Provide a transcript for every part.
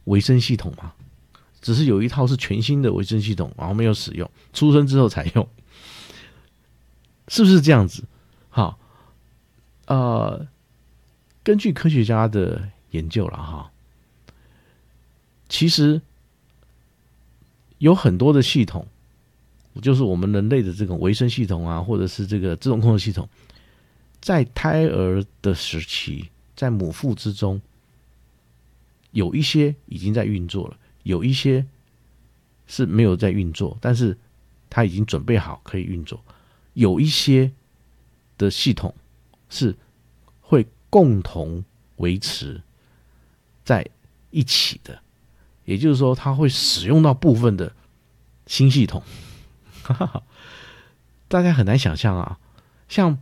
维生系统吗？只是有一套是全新的维生系统，然后没有使用，出生之后才用，是不是这样子？好，根据科学家的研究了哈，其实有很多的系统，就是我们人类的这种维生系统啊，或者是这个自动控制系统，在胎儿的时期，在母腹之中，有一些已经在运作了，有一些是没有在运作，但是它已经准备好可以运作，有一些的系统是会共同维持在一起的，也就是说，它会使用到部分的新系统。大家很难想象啊，像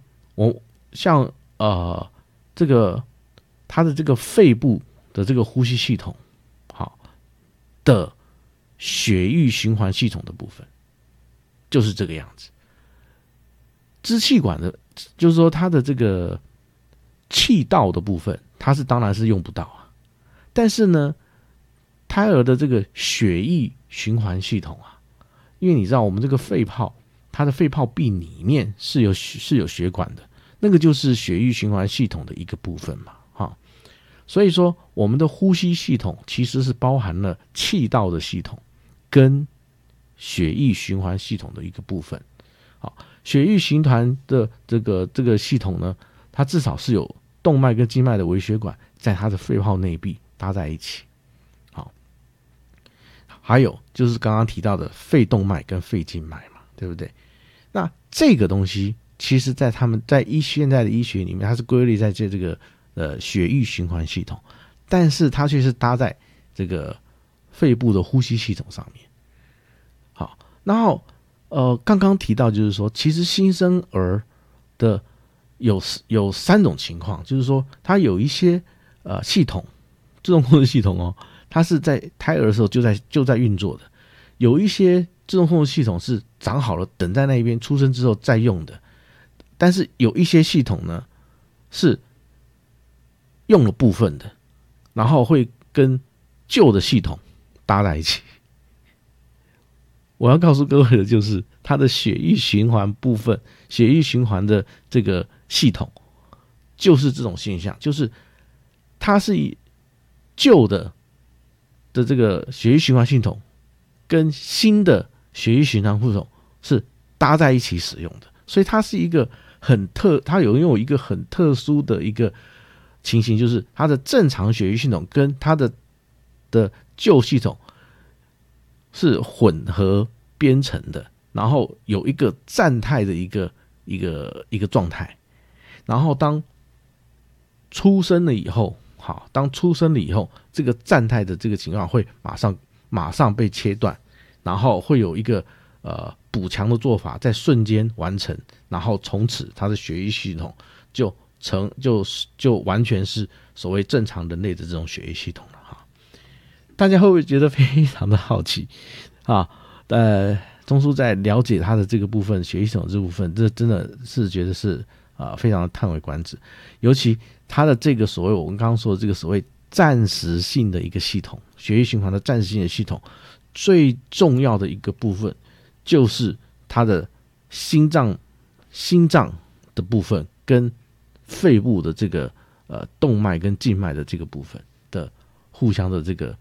这个它的这个肺部的这个呼吸系统，好的血液循环系统的部分，就是这个样子。支气管的，就是说它的这个气道的部分，它是当然是用不到啊。但是呢，胎儿的这个血液循环系统啊，因为你知道我们这个肺泡，它的肺泡壁里面是有血管的，那个就是血液循环系统的一个部分嘛，哈。所以说，我们的呼吸系统其实是包含了气道的系统跟血液循环系统的一个部分。好，血液循环的这个系统呢，它至少是有动脉跟静脉的微血管在它的肺泡内壁搭在一起。好，还有就是刚刚提到的肺动脉跟肺静脉嘛，对不对？那这个东西其实在他们在现在的医学里面，它是归类在这个血液循环系统，但是它却是搭在这个肺部的呼吸系统上面。好，然后刚刚提到就是说，其实新生儿的有三种情况，就是说它有一些系统，自动控制系统哦，它是在胎儿的时候就在运作的，有一些自动控制系统是长好了等在那边，出生之后再用的，但是有一些系统呢是用了部分的，然后会跟旧的系统搭在一起。我要告诉各位的就是，它的血液循环部分，血液循环的这个系统，就是这种现象，就是它是以旧的这个血液循环系统跟新的血液循环系统是搭在一起使用的，所以它是一个它拥有一个很特殊的一个情形，就是它的正常血液系统跟它的旧系统是混合编程的，然后有一个站态的一个状态，然后当出生了以后，这个站态的这个情况会马上被切断，然后会有一个补强的做法，在瞬间完成，然后从此它的血液系统就完全是所谓正常人类的这种血液系统了哈。大家会不会觉得非常的好奇啊？钟叔在了解他的这个部分，血液系统这部分，这真的是觉得是非常的叹为观止。尤其他的这个所谓我们刚刚说的这个所谓暂时性的一个系统，血液循环的暂时性的系统，最重要的一个部分就是他的心脏的部分跟肺部的这个动脉跟静脉的这个部分的互相的这个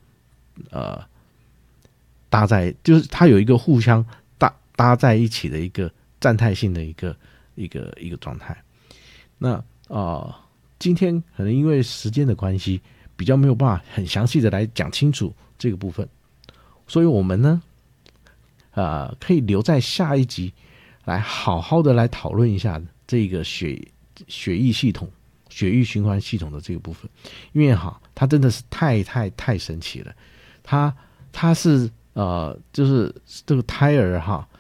搭在，就是它有一个互相搭在一起的一个站态性的一个状态。那今天可能因为时间的关系，比较没有办法很详细的来讲清楚这个部分，所以我们呢可以留在下一集来好好的来讨论一下这个血液系统、血液循环系统的这个部分，因为它真的是太神奇了。它是就是这个胎儿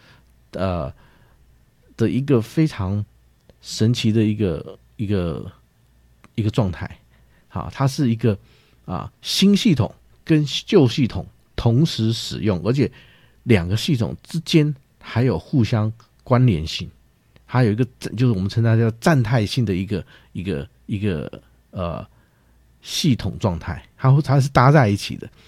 的一个非常神奇的一个状态。好，它是一个新系统跟旧系统同时使用，而且两个系统之间还有互相关联性，还有一个就是我们称它叫站态性的一个系统状态，它是搭在一起的。